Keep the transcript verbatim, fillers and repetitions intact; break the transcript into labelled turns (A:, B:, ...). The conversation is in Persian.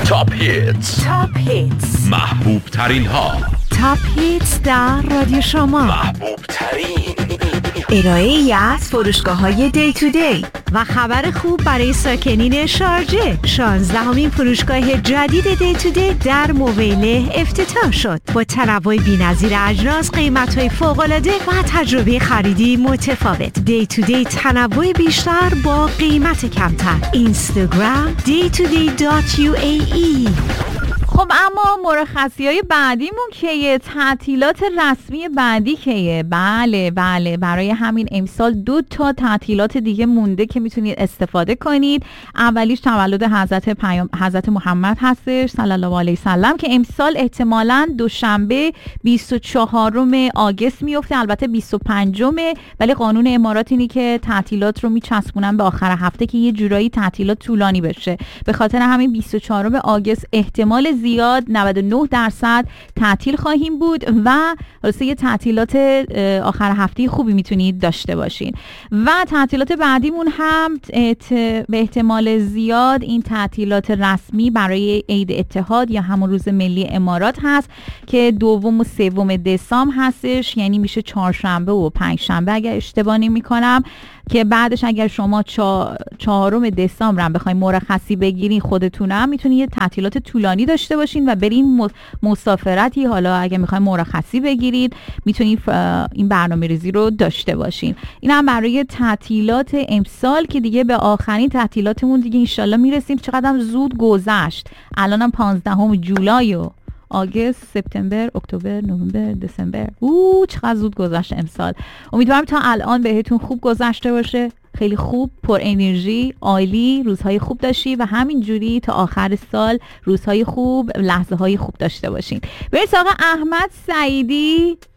A: تاپ هیتز،
B: تاپ هیتز،
A: محبوب ترین ها،
B: تاپ هیتز در رادیو شما،
A: محبوب ترین
B: ارائه‌ای از فروشگاه‌های دی تو دی و خبر خوب برای ساکنین شارجه. شانزدهمین فروشگاه جدید دی تو دی در مویله افتتاح شد با تنوع بی‌نظیر اجناس، قیمت‌های فوق‌العاده و تجربه خریدی متفاوت. دی تو دی تنوع بیشتر با قیمت کمتر. اینستاگرام دی تو دی دات یو ای ای.
C: خب اما مرخصی های بعدیمون کیه؟ تعطیلات رسمی بعدی کیه؟ بله بله برای همین امسال دو تا تعطیلات دیگه مونده که میتونید استفاده کنید. اولیش تولد حضرت پیام حضرت محمد هستش صلی الله علیه و سلم که امسال احتمالاً دوشنبه بیست و چهارم آگوست میفته، البته بیست و پنجم، ولی قانون امارات اینی که تعطیلات رو میچسبونن به آخر هفته که یه جورایی تعطیلات طولانی بشه. به خاطر همین بیست و چهارم آگوست احتمال زیاد نود و نه درصد تعطیل خواهیم بود و راسته یه تعطیلات آخر هفته خوبی میتونید داشته باشین. و تعطیلات بعدیمون هم به احتمال زیاد این تعطیلات رسمی برای عید اتحاد یا همون روز ملی امارات هست که دوم و سوم دسامبر هستش، یعنی میشه چهارشنبه و پنجشنبه اگر اشتباه نمی‌کنم، که بعدش اگر شما چا... چهارم دسامبر هم بخواید مرخصی بگیرین خودتونم میتونید یه تعطیلات طولانی داشته باشین و برین مسافرتی. حالا اگر میخواید مرخصی بگیرید میتونید این برنامه‌ریزی رو داشته باشین. این هم برای تعطیلات امسال که دیگه به آخرین تعطیلاتمون دیگه انشالله میرسیم. چقدر زود گذشت، الانم پانزدهم جولای و آگوست، سپتامبر، اکتبر، نوامبر، دسامبر. اوه چقدر زود گذشت امسال. امیدوارم تا الان بهتون خوب گذشته باشه، خیلی خوب، پر انرژی، عالی، روزهای خوب داشتی و همین جوری تا آخر سال روزهای خوب، لحظه های خوب داشته باشین. بریم سراغ احمد سعیدی